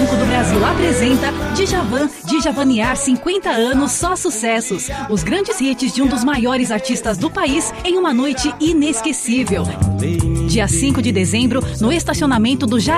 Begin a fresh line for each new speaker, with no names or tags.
Banco do Brasil apresenta Djavan, Djavanear 50 anos, só sucessos. Os grandes hits de um dos maiores artistas do país em uma noite inesquecível. Dia 5 de dezembro, no estacionamento do